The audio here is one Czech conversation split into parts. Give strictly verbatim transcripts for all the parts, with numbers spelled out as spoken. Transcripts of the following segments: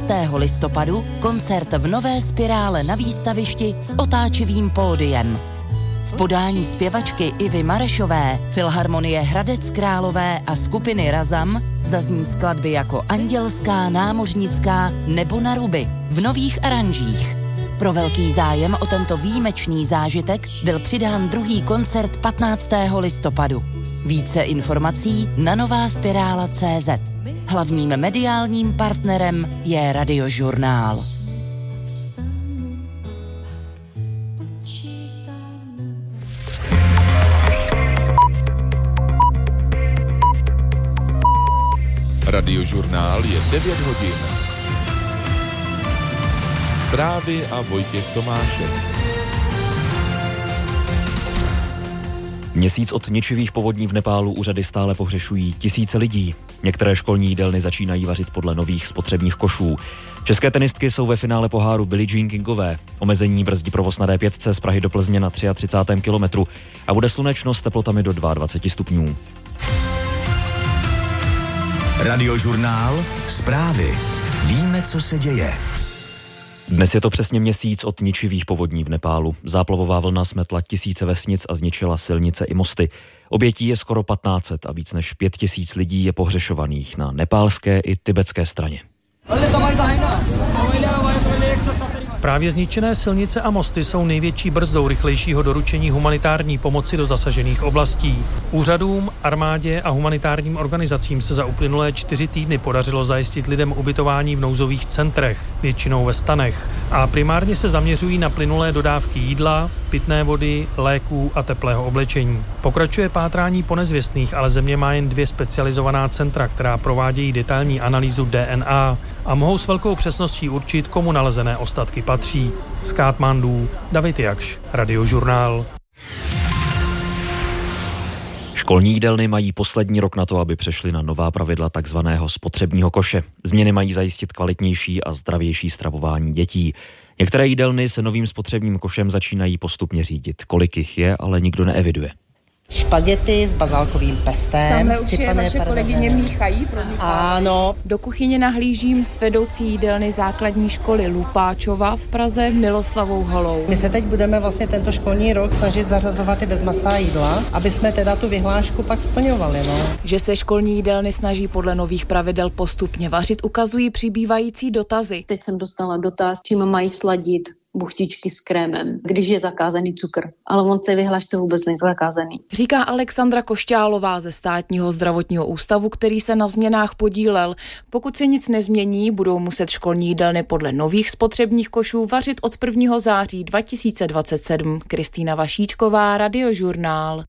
patnáctého listopadu koncert v Nové Spirále na výstavišti s otáčivým pódiem. V podání zpěvačky Ivy Marešové, Filharmonie Hradec Králové a skupiny Razam zazní skladby jako Andělská, Námořnická nebo Na ruby v nových aranžích. Pro velký zájem o tento výjimečný zážitek byl přidán druhý koncert patnáctého listopadu. Více informací na novaspirála tečka cé zet. Hlavním mediálním partnerem je Radiožurnál. Radiožurnál je devět hodin. Zprávy a Vojtěch Tomášek. Měsíc od ničivých povodní v Nepálu úřady stále pohřešují tisíce lidí. Některé školní jídelny začínají vařit podle nových spotřebních košů. České tenistky jsou ve finále poháru Billie Jean Kingové. Omezení brzdí provoz na dé pět z Prahy do Plzně na třicátém třetím kilometru a bude slunečno s teplotami do dvacet dva stupňů. Radiožurnál, zprávy. Víme, co se děje. Dnes je to přesně měsíc od ničivých povodní v Nepálu. Záplavová vlna smetla tisíce vesnic a zničila silnice i mosty. Obětí je skoro patnáct set a víc než pět tisíc lidí je pohřešovaných na nepálské i tibetské straně. Právě zničené silnice a mosty jsou největší brzdou rychlejšího doručení humanitární pomoci do zasažených oblastí. Úřadům, armádě a humanitárním organizacím se za uplynulé čtyři týdny podařilo zajistit lidem ubytování v nouzových centrech, většinou ve stanech, a primárně se zaměřují na plynulé dodávky jídla, pitné vody, léků a teplého oblečení. Pokračuje pátrání po nezvěstných, ale země má jen dvě specializovaná centra, která provádějí detailní analýzu D N A a mohou s velkou přesností určit, komu nalezené ostatky patří. Z Katmandu David Jakš, Radiožurnál. Školní jídelny mají poslední rok na to, aby přešly na nová pravidla takzvaného spotřebního koše. Změny mají zajistit kvalitnější a zdravější stravování dětí. Některé jídelny se novým spotřebním košem začínají postupně řídit. Kolik jich je, ale nikdo neeviduje. Špagety s bazálkovým pestem. Tamhle už je vaše kolegyně míchají. Ano. Do kuchyně nahlížím s vedoucí jídelny základní školy Lupáčova v Praze Miloslavou Holou. My se teď budeme vlastně tento školní rok snažit zařazovat i bezmasá jídla, aby jsme teda tu vyhlášku pak splňovali. No. Že se školní jídelny snaží podle nových pravidel postupně vařit, ukazují přibývající dotazy. Teď jsem dostala dotaz, čím mají sladit buchtičky s krémem, když je zakázaný cukr. Ale on té vyhlášce vůbec není zakázaný. Říká Alexandra Košťálová ze Státního zdravotního ústavu, který se na změnách podílel. Pokud se nic nezmění, budou muset školní jídelny podle nových spotřebních košů vařit od prvního září dva tisíce dvacet sedm. Kristýna Vašíčková, Radiožurnál.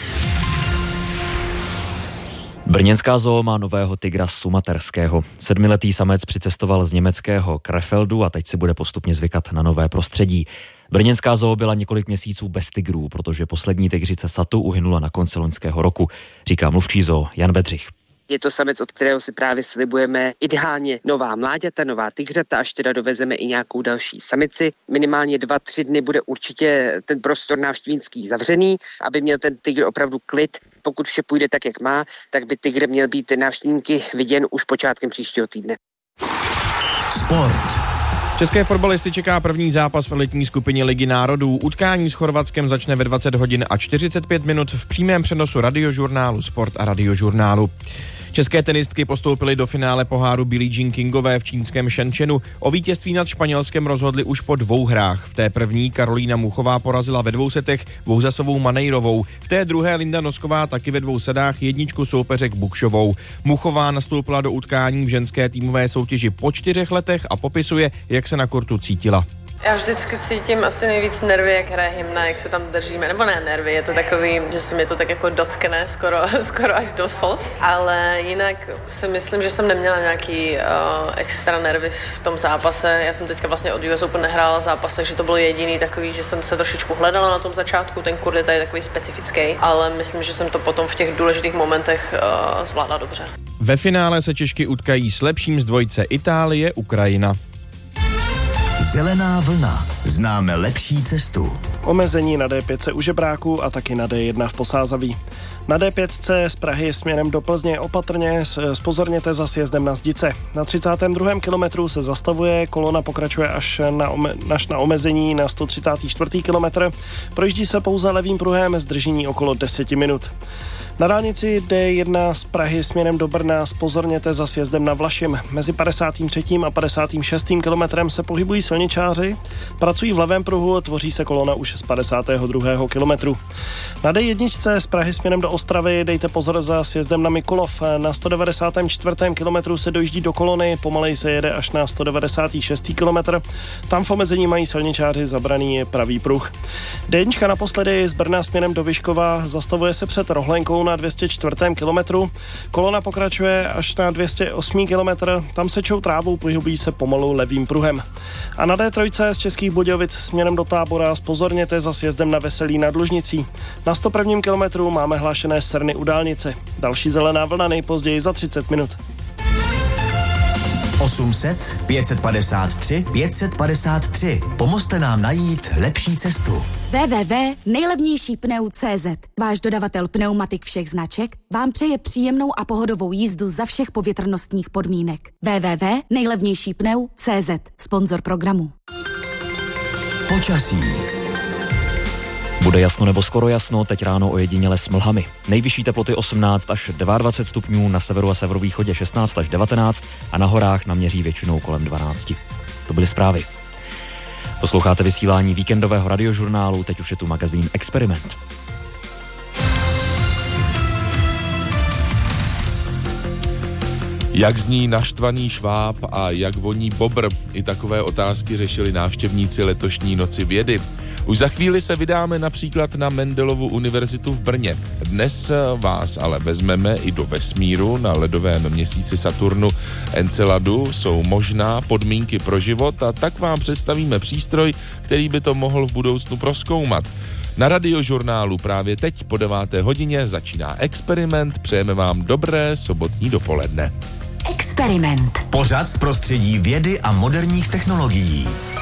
Brněnská zoo má nového tygra sumaterského. Sedmiletý samec přicestoval z německého Krefeldu a teď si bude postupně zvykat na nové prostředí. Brněnská zoo byla několik měsíců bez tigrů, protože poslední tygřice Satu uhynula na konci loňského roku, říká mluvčí zoo Jan Bedřich. Je to samec, od kterého si právě slibujeme ideálně nová mláďata, nová tygřata, až teda dovezeme i nějakou další samici. Minimálně dva, tři dny bude určitě ten prostor návštěvnický zavřený, aby měl ten tygr opravdu klid. Pokud vše půjde tak, jak má, tak by tygr měl být návštěvníky viděn už počátkem příštího týdne. Sport. České fotbalisty čeká první zápas v elitní skupině Ligy národů. Utkání s Chorvatskem začne ve dvacet hodin a čtyřicet pět minut v přímém přenosu Radiožurnálu Sport a Radiožurnálu. České tenistky postoupily do finále poháru Billie Jean Kingové v čínském Shenzhenu. O vítězství nad Španělskem rozhodli už po dvou hrách. V té první Karolína Muchová porazila ve dvou setech Bouzasovou Manejrovou. V té druhé Linda Nosková taky ve dvou sedách jedničku soupeřek Bukšovou. Muchová nastoupila do utkání v ženské týmové soutěži po čtyřech letech a popisuje, jak se na kurtu cítila. Já vždycky cítím asi nejvíc nervy, jak hraje hymna, jak se tam držíme, nebo ne nervy, je to takový, že se mě to tak jako dotkne skoro, skoro až do slz, ale jinak si myslím, že jsem neměla nějaký uh, extra nervy v tom zápase. Já jsem teďka vlastně od U S Open nehrála zápas, takže to bylo jediný takový, že jsem se trošičku hledala na tom začátku, ten kurd je tady takový specifický, ale myslím, že jsem to potom v těch důležitých momentech uh, zvládla dobře. Ve finále se Češky utkají s lepším z dvojce Itálie-Ukrajina. Zelená vlna. Známe lepší cestu. Omezení na D pět u Žebráku a taky na D jedna v Posázaví. Na D pět z Prahy směrem do Plzně opatrně, zpozorněte za sjezdem na Zdice. Na třicátém druhém kilometru se zastavuje, kolona pokračuje až na, ome, až na omezení na sto třicátý čtvrtý kilometr. Projíždí se pouze levým pruhem, zdržení okolo deset minut. Na dálnici D jedna z Prahy směrem do Brna zpozorněte za sjezdem na Vlašim. Mezi padesátým třetím a padesátým šestým kilometrem se pohybují silničáři, pracují v levém pruhu, tvoří se kolona už z padesátého druhého kilometru. Na D jedna z Prahy směrem do Ostravy dejte pozor za sjezdem na Mikulov. Na sto devadesátém čtvrtém kilometru se dojíždí do kolony, pomalej se jede až na sto devadesátý šestý kilometr. Tam v omezení mají silničáři zabraný pravý pruh. D jedna naposledy z Brna směrem do Vyškova zastavuje se před Rohlenkou na dvě stě čtvrtém kilometru. Kolona pokračuje až na dvě stě osmý kilometr. Tam sečou trávou, pohybují se pomalu levým pruhem. A na D tři z Českých Budějovic směrem do Tábora zpozorněte za sjezdem na Veselí nad Lužnicí. Na sto prvním kilometru máme hlášené srny u dálnice. Další zelená vlna nejpozději za třicet minut. osm set, pět set padesát tři, pět set padesát tři. Pomozte nám najít lepší cestu. w w w tečka nejlevnější pneu tečka cé zet. Váš dodavatel pneumatik všech značek vám přeje příjemnou a pohodovou jízdu za všech povětrnostních podmínek. w w w tečka nejlevnější pneu tečka cé zet. Sponzor programu. Počasí. Bude jasno nebo skoro jasno, teď ráno ojediněle s mlhami. Nejvyšší teploty osmnáct až dvacet dva stupňů, na severu a severovýchodě šestnáct až devatenáct a na horách naměří většinou kolem dvanáct. To byly zprávy. Posloucháte vysílání víkendového radiožurnálu, teď už je tu magazín Experiment. Jak zní naštvaný šváb a jak voní bobr? I takové otázky řešili návštěvníci letošní Noci vědy. Už za chvíli se vydáme například na Mendelovu univerzitu v Brně. Dnes vás ale vezmeme i do vesmíru. Na ledovém měsíci Saturnu Enceladu jsou možná podmínky pro život a tak vám představíme přístroj, který by to mohl v budoucnu prozkoumat. Na radiožurnálu právě teď po deváté hodině začíná Experiment. Přejeme vám dobré sobotní dopoledne. Experiment. Pořad z prostředí vědy a moderních technologií.